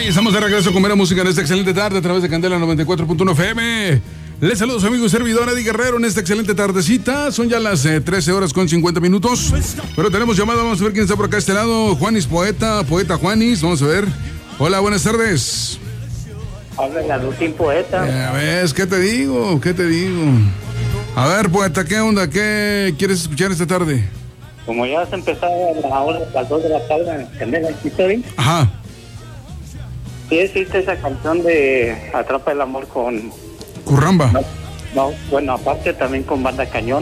Estamos de regreso con mera música en esta excelente tarde a través de Candela 94.1 FM. Les saludo a su amigo y servidor Eddie Guerrero en esta excelente tardecita. Son ya las 13 horas con 50 minutos. Pero tenemos llamada, vamos a ver quién está por acá a este lado. Juanis Poeta Juanis, vamos a ver. Hola, buenas tardes. Habla el Agustín Poeta. A ver, ¿qué te digo? A ver, Poeta, ¿qué onda? ¿Qué quieres escuchar esta tarde? Como ya has empezado ahora a las 2 de la tarde en Candela, Ajá. ¿Sí existe esa canción de Atrapa el Amor con... Curramba? No, bueno, aparte también con Banda Cañón.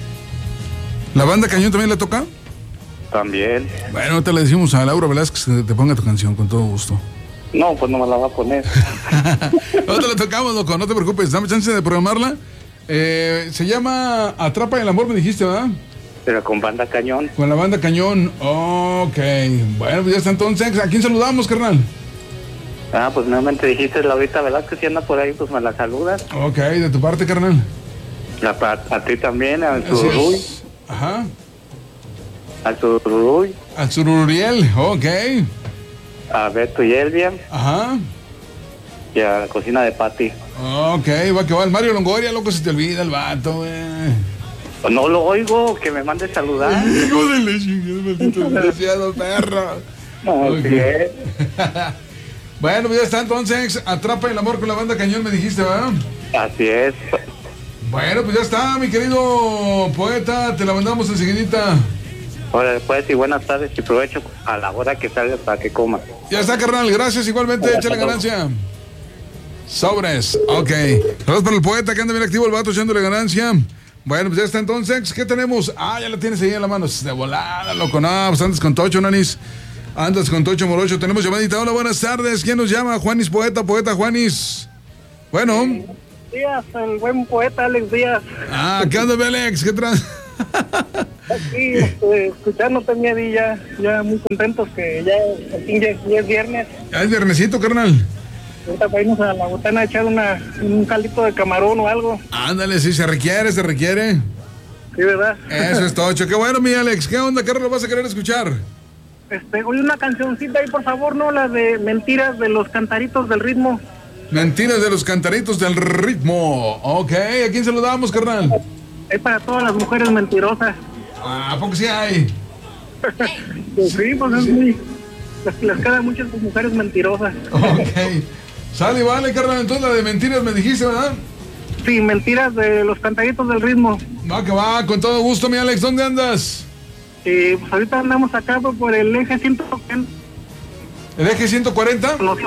¿La Banda Cañón también la toca? También. Bueno, ahorita le decimos a Laura Velázquez que te ponga tu canción con todo gusto. No, pues no me la va a poner. No te la tocamos, loco, no te preocupes, dame chance de programarla. Se llama Atrapa el Amor, me dijiste, ¿verdad? Pero con Banda Cañón. Con la Banda Cañón, ok. Bueno, pues ya está entonces. ¿A quién saludamos, carnal? Pues nuevamente dijiste Laurita Velázquez, si anda por ahí, pues me la saludas. Ok, de tu parte, carnal. A ti también, al Sururuy. Ajá. Al Sururuy. Al Sururiel, ok. A Beto y Elvia. Ajá. Y a la cocina de Pati. Ok, va que va el Mario Longoria, loco, se te olvida el vato, güey. No lo oigo, que me mande saludar. Hijo de la chingada, maldito desgraciado perro. Okay. Bueno, pues ya está entonces. Atrapa el Amor con la Banda Cañón, me dijiste, ¿verdad? Así es. Bueno, pues ya está, mi querido Poeta. Te la mandamos enseguidita. Hola, después y buenas tardes y provecho a la hora que salga para que coma. Ya está, carnal. Gracias, igualmente. Échale ganancia. Sobres. Ok. Gracias para el Poeta que anda bien activo, el vato echándole ganancia. Bueno, pues ya está entonces. ¿Qué tenemos? Ya la tienes ahí en la mano. De volada, loco. No, pues andas con Tocho, nanis. Andas con Tocho Morocho. Tenemos llamadita. Hola, buenas tardes. ¿Quién nos llama? Juanis Poeta Juanis. Bueno. Buenos días, el buen poeta Alex Díaz. ¿Qué onda, Alex? ¿Qué trans? Aquí, escuchándote, mi Eddie, ya muy contentos que ya es viernes. Ya es viernesito, carnal. Ahorita para irnos a la botana a echar un caldito de camarón o algo. Ándale, sí, se requiere. Sí, ¿verdad? Eso es Tocho. Qué bueno, mi Alex. ¿Qué onda? ¿Qué lo vas a querer escuchar? Oye, una cancioncita ahí, por favor, ¿no? La de Mentiras de los Cantaritos del Ritmo. Mentiras de los Cantaritos del Ritmo. Ok, ¿a quién saludamos, carnal? Es para todas las mujeres mentirosas. ¿A poco sí hay? Pues sí, pues es muy... Les quedan muchas mujeres mentirosas. Ok. Sale, vale, carnal. Entonces la de mentiras me dijiste, ¿verdad? Sí, Mentiras de los Cantaritos del Ritmo. Va que va, con todo gusto, mi Alex. ¿Dónde andas? Pues ahorita andamos acá por el eje 140. ¿El eje 140? Los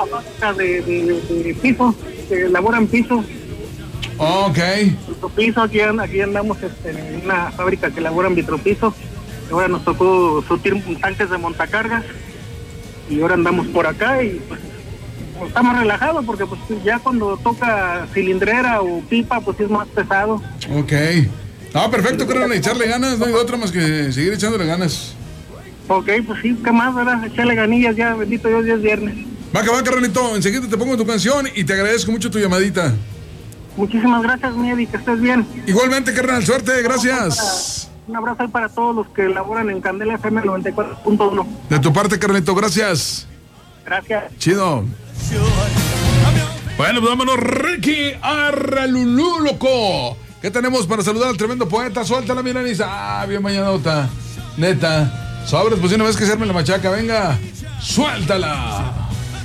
de piso, que elaboran piso. Ok. Vitropiso, aquí andamos en una fábrica que elaboran vitropiso. Ahora nos tocó surtir tanques de montacargas. Y ahora andamos por acá y pues estamos relajados porque pues ya cuando toca cilindrera o pipa pues es más pesado. Ok. Perfecto, creo echarle ganas, no hay otra más que seguir echándole ganas. Ok, pues sí, ¿qué más, verdad? Echarle ganillas ya, bendito Dios, ya es viernes. Va que va, carnalito, enseguida te pongo tu canción y te agradezco mucho tu llamadita. Muchísimas gracias, mi Eddie, que estés bien. Igualmente, carnal, suerte, gracias. Un abrazo para todos los que laboran en Candela FM 94.1. De tu parte, carnalito, gracias. Gracias. Chido. Bueno, pues vámonos, Ricky Arralulú, loco. ¿Qué tenemos para saludar al tremendo Poeta? Suéltala, mi nanis. Bien mañanota. Neta. Sobres, pues una vez que se arme la machaca, venga. Suéltala.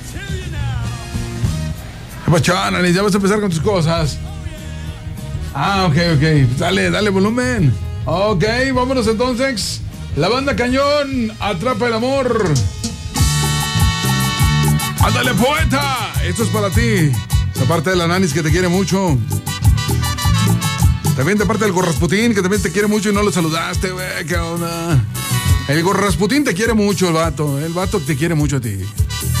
¿Qué pacho, nanis? Ya vas a empezar con tus cosas. Ok. Dale volumen. Ok, vámonos entonces. La Banda Cañón, Atrapa el Amor. ¡Ándale, Poeta! Esto es para ti. De parte de la nanis que te quiere mucho. También de parte del Gorrasputín, que también te quiere mucho y no lo saludaste, güey. ¿Qué onda? El Gorrasputín te quiere mucho, el vato. El vato te quiere mucho a ti.